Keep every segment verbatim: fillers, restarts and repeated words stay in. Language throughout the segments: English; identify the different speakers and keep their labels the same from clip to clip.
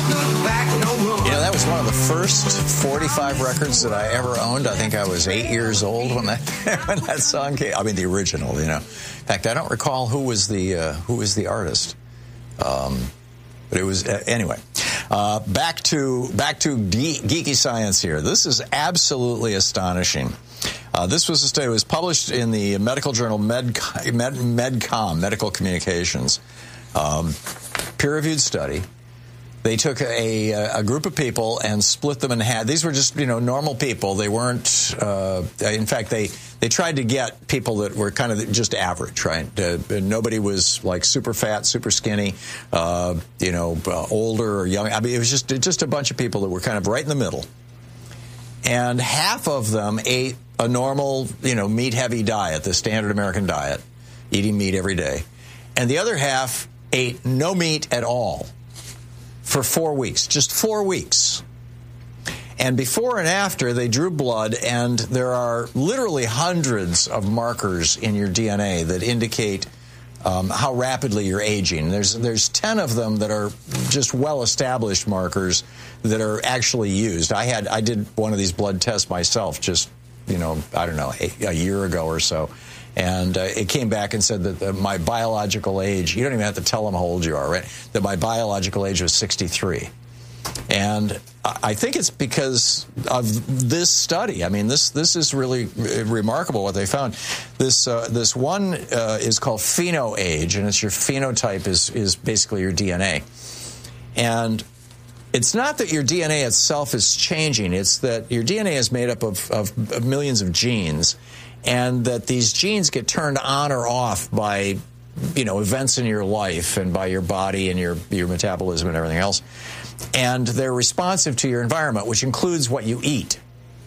Speaker 1: You know, that was one of the first forty-five records that I ever owned. I think I was eight years old when that when that song came. I mean, the original. You know, in fact, I don't recall who was the uh, who was the artist. Um, but it was uh, anyway. Uh, back to back to ge- geeky science here. This is absolutely astonishing. Uh, this was a study. It was published in the medical journal Med, Med, MedCom, Medical Communications, um, peer-reviewed study. They took a, a group of people and split them in half. These were just, you know, normal people. They weren't, uh, in fact, they, they tried to get people that were kind of just average, right? Uh, nobody was like super fat, super skinny, uh, you know, uh, older or young. I mean, it was just, just a bunch of people that were kind of right in the middle. And half of them ate a normal, you know, meat-heavy diet, the standard American diet, eating meat every day. And the other half ate no meat at all. For four weeks, just four weeks. And before and after, they drew blood, and there are literally hundreds of markers in your D N A that indicate um, how rapidly you're aging. There's there's ten of them that are just well-established markers that are actually used. I had I did one of these blood tests myself just, you know, I don't know, a, a year ago or so. And uh, it came back and said that the, my biological age, you don't even have to tell them how old you are, right? That my biological age was sixty-three. And I think it's because of this study. I mean, this this is really remarkable what they found. This uh, this one uh, is called phenoage, and it's your phenotype is is basically your D N A. And it's not that your D N A itself is changing. It's that your D N A is made up of, of, of millions of genes, and that these genes get turned on or off by, you know, events in your life and by your body and your your metabolism and everything else. And they're responsive to your environment, which includes what you eat.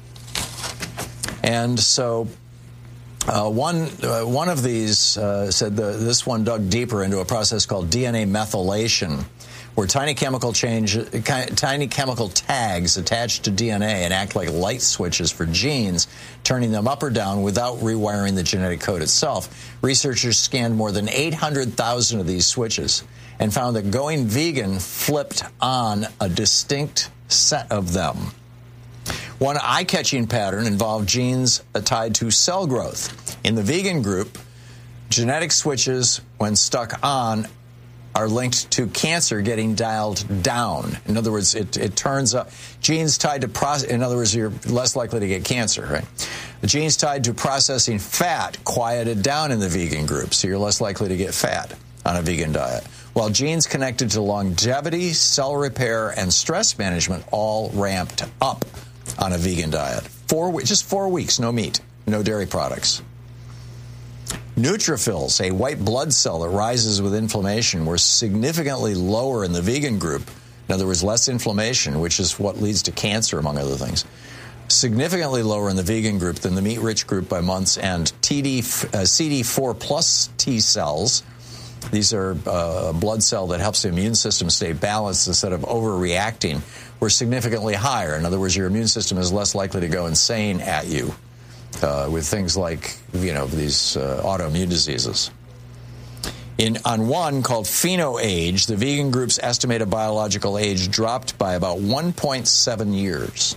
Speaker 1: And so uh, one uh, one of these uh, said the, this one dug deeper into a process called D N A methylation, where tiny chemical change, tiny chemical tags attach to D N A and act like light switches for genes, turning them up or down without rewiring the genetic code itself. Researchers scanned more than eight hundred thousand of these switches and found that going vegan flipped on a distinct set of them. One eye-catching pattern involved genes tied to cell growth. In the vegan group, genetic switches, when stuck on, are linked to cancer getting dialed down. In other words, it, it turns up. Genes tied to process, in other words, you're less likely to get cancer, right? The genes tied to processing fat quieted down in the vegan group, so you're less likely to get fat on a vegan diet. While genes connected to longevity, cell repair, and stress management all ramped up on a vegan diet. Four, just four weeks, no meat, no dairy products. Neutrophils, a white blood cell that rises with inflammation, were significantly lower in the vegan group. In other words, less inflammation, which is what leads to cancer, among other things. Significantly lower in the vegan group than the meat-rich group by month's end. T D, uh, C D four plus T cells, these are uh, a blood cell that helps the immune system stay balanced instead of overreacting, were significantly higher. In other words, your immune system is less likely to go insane at you. Uh, with things like, you know, these uh, autoimmune diseases. In on one called phenoage, the vegan group's estimated biological age dropped by about one point seven years.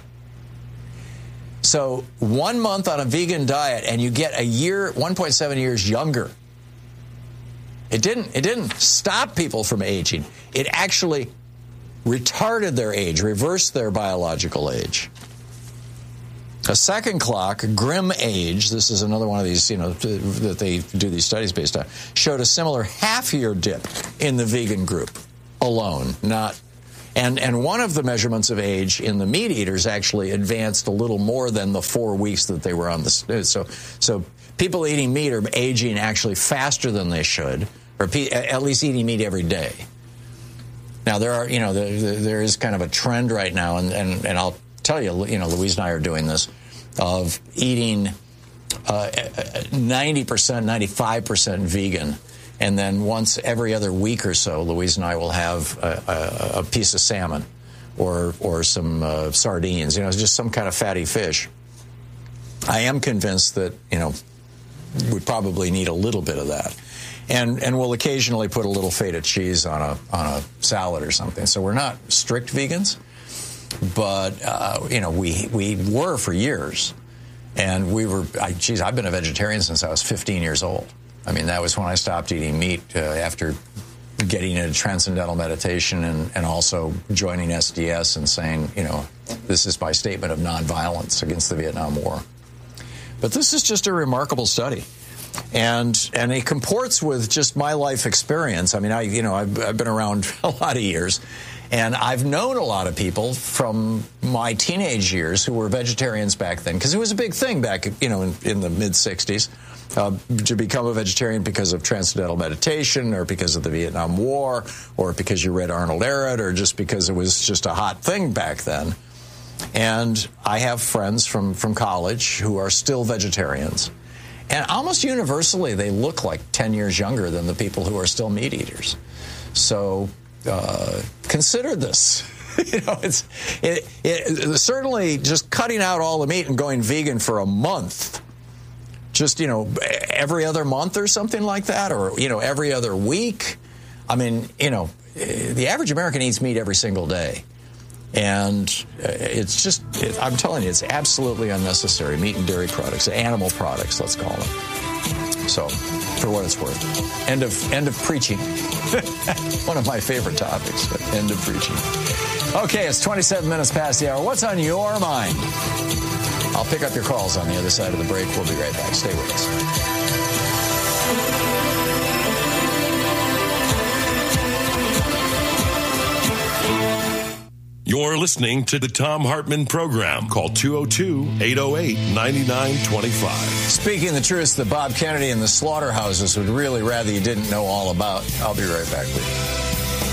Speaker 1: So one month on a vegan diet, and you get a year, one point seven years younger. It didn't. It didn't stop people from aging. It actually retarded their age, reversed their biological age. A second clock, Grim Age, this is another one of these, you know, that they do these studies based on, showed a similar half-year dip in the vegan group alone, not, and and one of the measurements of age in the meat eaters actually advanced a little more than the four weeks that they were on the, so so people eating meat are aging actually faster than they should, or at least eating meat every day. Now, there are, you know, there, there is kind of a trend right now, and, and, and I'll tell you, you know, Louise and I are doing this, of eating uh, ninety percent, ninety-five percent vegan. And then once every other week or so, Louise and I will have a, a, a piece of salmon or or some uh, sardines, you know, just some kind of fatty fish. I am convinced that, you know, we probably need a little bit of that. and and we'll occasionally put a little feta cheese on a on a salad or something. So we're not strict vegans, but uh, you know, we we were for years, and we were. I, geez, I've been a vegetarian since I was fifteen years old. I mean, that was when I stopped eating meat uh, after getting into transcendental meditation and, and also joining S D S and saying, you know, this is my statement of nonviolence against the Vietnam War. But this is just a remarkable study. And and it comports with just my life experience. I mean, I you know, I've, I've been around a lot of years, and I've known a lot of people from my teenage years who were vegetarians back then, because it was a big thing back, you know, in, in the mid-sixties. Uh, to become a vegetarian because of transcendental meditation or because of the Vietnam War or because you read Arnold Ehret or just because it was just a hot thing back then. And I have friends from, from college who are still vegetarians. And almost universally, they look like ten years younger than the people who are still meat eaters. So uh, consider this. You know, it's it, it, certainly just cutting out all the meat and going vegan for a month. Just, you know, every other month or something like that, or, you know, every other week. I mean, you know, the average American eats meat every single day. And it's just, it, I'm telling you, it's absolutely unnecessary. Meat and dairy products, animal products, let's call them. So, for what it's worth. End of, end of preaching. One of my favorite topics, but end of preaching. Okay, it's twenty-seven minutes past the hour. What's on your mind? I'll pick up your calls on the other side of the break. We'll be right back. Stay with us.
Speaker 2: You're listening to the Thom Hartmann Program. Call two oh two, eight oh eight, nine nine two five.
Speaker 1: Speaking the truth that Bob Kennedy and the slaughterhouses would really rather you didn't know all about. I'll be right back with you.